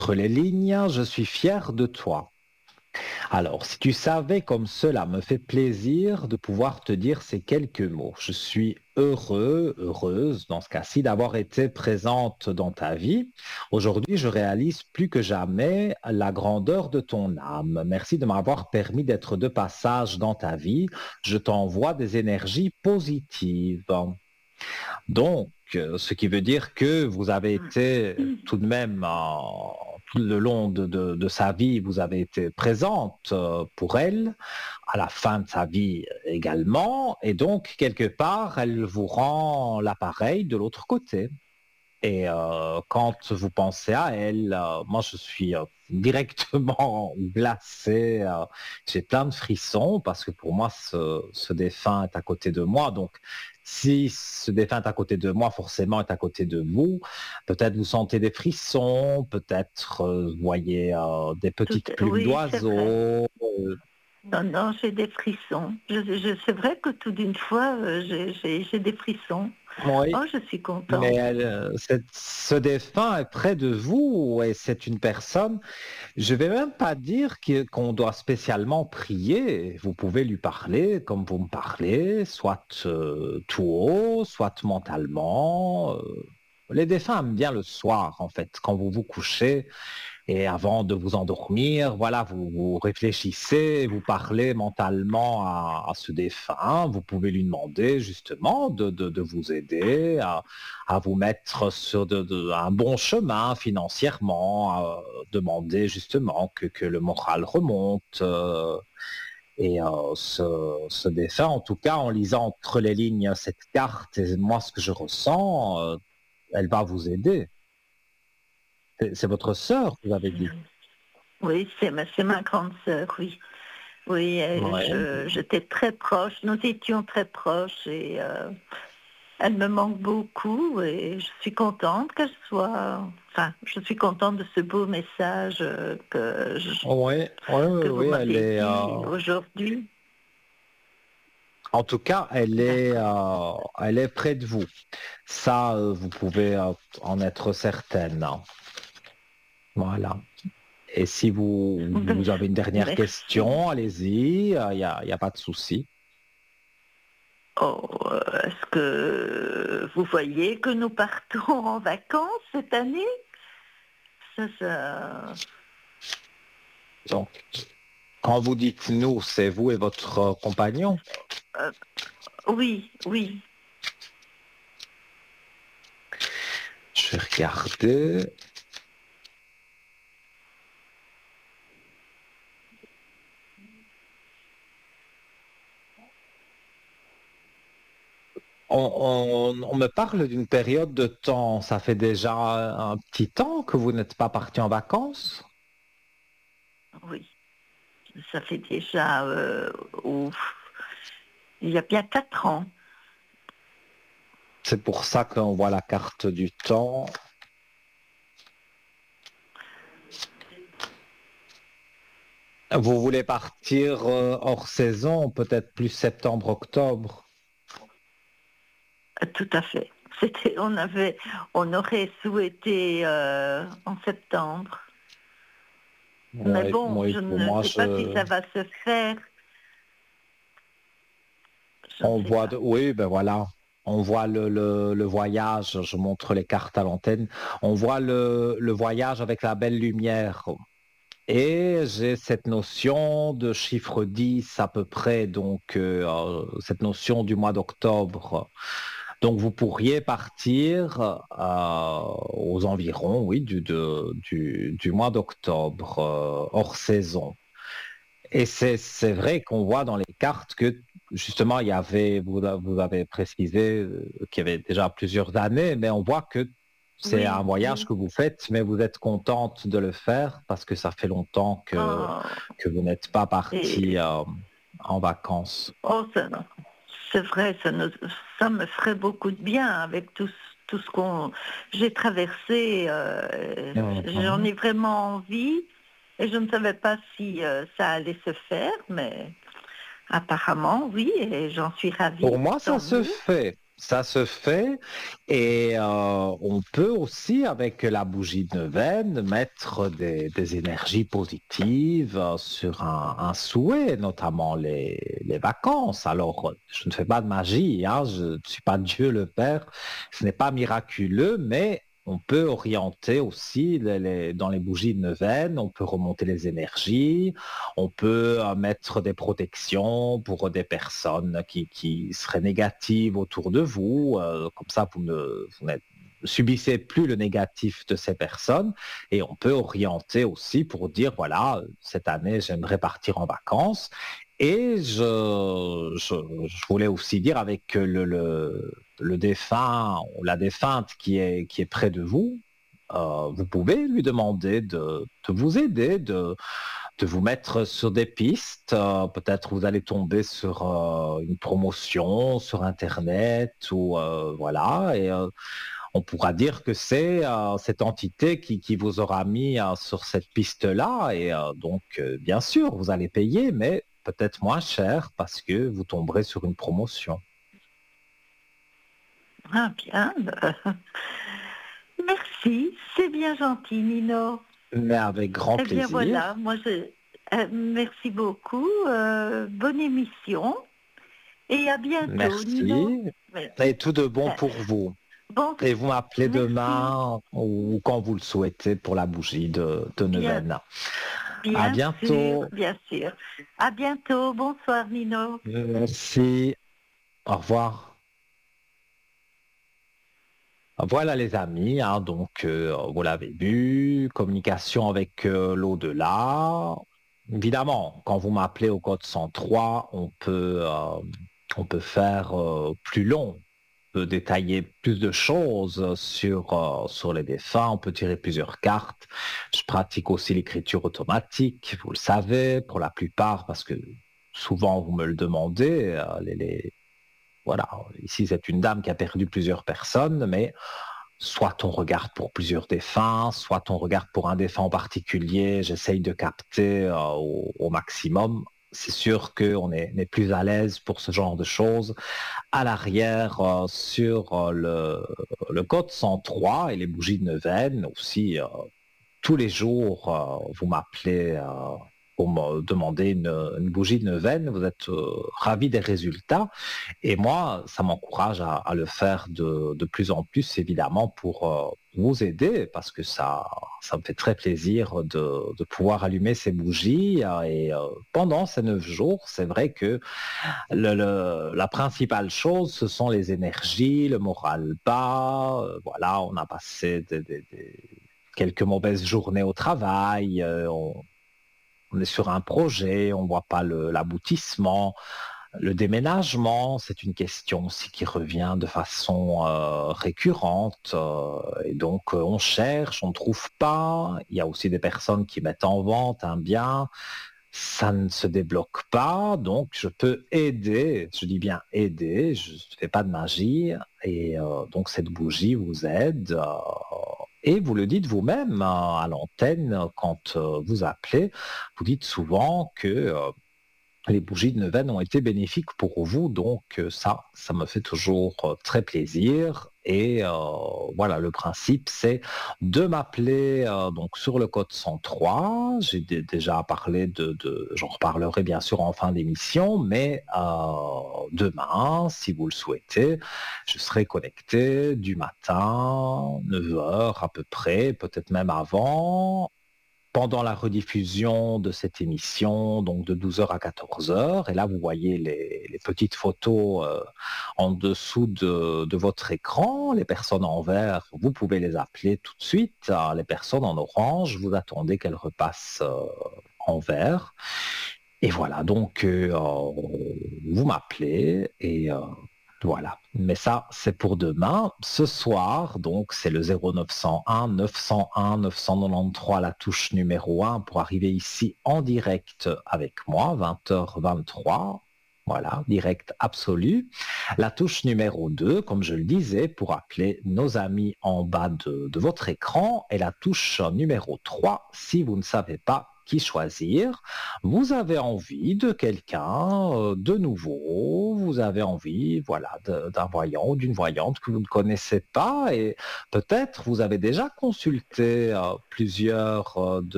Entre les lignes, je suis fier de toi. Alors, si tu savais comme cela me fait plaisir de pouvoir te dire ces quelques mots. Je suis heureux, heureuse, dans ce cas-ci, d'avoir été présente dans ta vie. Aujourd'hui, je réalise plus que jamais la grandeur de ton âme. Merci de m'avoir permis d'être de passage dans ta vie. Je t'envoie des énergies positives. Donc, ce qui veut dire que vous avez été tout de même, tout le long de sa vie, vous avez été présente pour elle, à la fin de sa vie également, et donc, quelque part, elle vous rend l'appareil de l'autre côté. Et quand vous pensez à elle, moi je suis directement glacé, j'ai plein de frissons parce que pour moi ce défunt est à côté de moi. Donc si ce défunt est à côté de moi, forcément est à côté de vous. Peut-être vous sentez des frissons, peut-être vous voyez des petites plumes Oui, c'est vrai. d'oiseaux. Non, non, j'ai des frissons. C'est vrai que tout d'une fois, j'ai des frissons. Oui. Oh, je suis Mais contente. ce défunt est près de vous et c'est une personne. Je vais même pas dire qu'on doit spécialement prier. Vous pouvez lui parler comme vous me parlez, soit tout haut, soit mentalement. Les défunts aiment bien le soir, en fait, quand vous vous couchez et avant de vous endormir, voilà, vous réfléchissez, vous parlez mentalement à ce défunt. Vous pouvez lui demander justement de vous aider à vous mettre sur un bon chemin financièrement, demander justement que le moral remonte. Et ce défunt, en tout cas, en lisant entre les lignes cette carte et moi ce que je ressens, elle va vous aider. C'est votre sœur, vous avez dit. Oui, c'est ma grande sœur, oui. Oui, Ouais. j'étais très proche, nous étions très proches et elle me manque beaucoup et je suis contente qu'elle soit... Enfin, je suis contente de ce beau message Oui, oui, oui, que vous oui, elle m'avez est. dit aujourd'hui. En tout cas, D'accord. elle est près de vous. Ça, vous pouvez en être certaine. Voilà. Et si vous avez une dernière Merci. question, allez-y, y a pas de souci. Oh, est-ce que vous voyez que nous partons en vacances cette année? Ça... Donc, quand vous dites nous, c'est vous et votre compagnon. euh, oui, oui. Je vais regarder. On me parle d'une période de temps. Ça fait déjà un petit temps que vous n'êtes pas parti en vacances. Oui, ça fait déjà ouf, il y a bien 4 ans. C'est pour ça qu'on voit la carte du temps. Vous voulez partir hors saison, peut-être plus septembre-octobre. Tout à fait. On aurait souhaité en septembre. Mais Oui, bon, oui, je pour ne moi, sais pas si ça va se faire. Je ne on sais voit, pas. oui, ben voilà, on voit le voyage. Je montre les cartes à l'antenne. On voit le voyage avec la belle lumière. Et j'ai cette notion de chiffre 10 à peu près, donc cette notion du mois d'octobre. Donc vous pourriez partir aux environs, oui, du mois d'octobre, hors saison. Et c'est vrai qu'on voit dans les cartes que justement, vous avez précisé qu'il y avait déjà plusieurs années, mais on voit que c'est un Oui, voyage oui. que vous faites, mais vous êtes contente de le faire parce que ça fait longtemps Oh, que vous n'êtes pas parti et, en vacances. oh, c'est vrai, ça me ferait beaucoup de bien avec tout ce qu'on j'ai traversé. J'en Mhm. ai vraiment envie et je ne savais pas si ça allait se faire, mais apparemment oui, et j'en suis Pour ravie, moi, ça tant se mieux. fait. ça se fait et on peut aussi, avec la bougie de neuvaine, mettre des énergies positives sur un souhait, notamment les vacances. Alors, je ne fais pas de magie, hein, je ne suis pas Dieu le Père, ce n'est pas miraculeux, mais on peut orienter aussi dans les bougies de neuvaine, on peut remonter les énergies, on peut mettre des protections pour des personnes qui seraient négatives autour de vous. Comme ça, vous ne subissez plus le négatif de ces personnes. Et on peut orienter aussi pour dire, voilà, cette année, j'aimerais partir en vacances. Et je voulais aussi dire avec le défunt ou la défunte qui est près de vous, vous pouvez lui demander de vous aider, de vous mettre sur des pistes. Peut-être vous allez tomber sur une promotion sur Internet ou voilà. Et on pourra dire que c'est cette entité qui vous aura mis sur cette piste-là. Et donc, bien sûr, vous allez payer, mais peut-être moins cher parce que vous tomberez sur une promotion. Ah bien, merci, c'est bien gentil, Nino. Mais avec grand Eh bien plaisir. voilà, merci beaucoup, bonne émission et à bientôt, Nino. Merci. Et tout de bon Euh, pour vous. Bon, Et vous m'appelez merci, demain ou quand vous le souhaitez pour la bougie de bien, neuvaine. À bien sûr, bientôt. bien sûr. À bientôt, bonsoir, Nino. Merci. Au revoir. Voilà les amis, hein, donc vous l'avez vu, communication avec l'au-delà. Évidemment, quand vous m'appelez au code 103, on peut faire plus long, on peut détailler plus de choses sur les défunts, on peut tirer plusieurs cartes. Je pratique aussi l'écriture automatique, vous le savez, pour la plupart, parce que souvent vous me le demandez, voilà, ici c'est une dame qui a perdu plusieurs personnes, mais soit on regarde pour plusieurs défunts, soit on regarde pour un défunt en particulier, j'essaye de capter au maximum. C'est sûr qu'on est plus à l'aise pour ce genre de choses. À l'arrière, sur le code 103 et les bougies de neuvaine aussi, tous les jours, vous m'appelez pour me demander une bougie de neuvaine, vous êtes ravi des résultats. Et moi, ça m'encourage à le faire de plus en plus, évidemment, pour vous aider, parce que ça me fait très plaisir de pouvoir allumer ces bougies. Et pendant ces 9 jours, c'est vrai que la principale chose, ce sont les énergies, le moral bas. Voilà, on a passé quelques mauvaises journées au travail, on est sur un projet, on ne voit pas l'aboutissement. Le déménagement, c'est une question aussi qui revient de façon récurrente. Et donc, on cherche, on ne trouve pas. Il y a aussi des personnes qui mettent en vente un bien. Ça ne se débloque pas. Donc, je peux aider. Je dis bien aider. Je ne fais pas de magie. Et donc, cette bougie vous aide. Et vous le dites vous-même à l'antenne quand vous appelez. Vous dites souvent que les bougies de neuvaine ont été bénéfiques pour vous, donc ça me fait toujours très plaisir. Et voilà, le principe, c'est de m'appeler donc sur le code 103. J'ai déjà parlé j'en reparlerai bien sûr en fin d'émission, mais demain, si vous le souhaitez, je serai connecté du matin, 9 heures à peu près, peut-être même avant, pendant la rediffusion de cette émission, donc de 12 heures à 14 heures. Et là, vous voyez les petites photos en dessous de votre écran. Les personnes en vert, vous pouvez les appeler tout de suite. Les personnes en orange, vous attendez qu'elles repassent en vert. Et voilà, donc vous m'appelez et voilà. Mais ça, c'est pour demain. Ce soir, donc, c'est le 0901 901 993, la touche numéro 1 pour arriver ici en direct avec moi, 20h23. Voilà, direct absolu. La touche numéro 2, comme je le disais, pour appeler nos amis en bas de votre écran. Et la touche numéro 3, si vous ne savez pas qui choisir. Vous avez envie de quelqu'un de nouveau, vous avez envie, voilà, d'un voyant ou d'une voyante que vous ne connaissez pas et peut-être vous avez déjà consulté plusieurs